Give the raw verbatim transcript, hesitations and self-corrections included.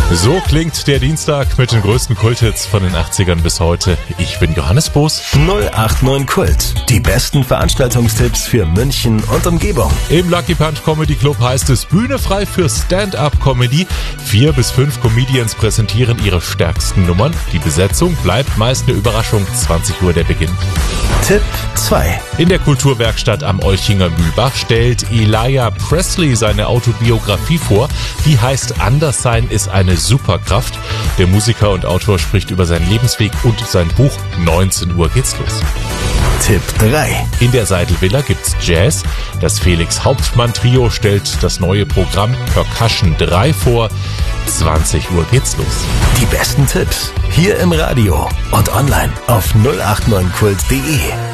So klingt der Dienstag mit den größten Kulthits von den achtzigern bis heute. Ich bin Johannes Boos. null acht neun Kult. Die besten Veranstaltungstipps für München und Umgebung. Im Lucky Punch Comedy Club heißt es Bühne frei für Stand-Up-Comedy. Vier bis fünf Comedians präsentieren ihre stärksten Nummern. Die Besetzung bleibt meist eine Überraschung. zwanzig Uhr der Beginn. Tipp zwei. In der Kulturwerkstatt am Olchinger Mühlbach stellt Elijah Presley seine Autobiografie vor. Die heißt Anderssein ist eine Superkraft. Der Musiker und Autor spricht über seinen Lebensweg und sein Buch. neunzehn Uhr geht's los. Tipp drei. In der Seidelvilla gibt's Jazz. Das Felix Hauptmann Trio stellt das neue Programm Percussion drei vor. zwanzig Uhr geht's los. Die besten Tipps hier im Radio und online auf null acht neun kult punkt de.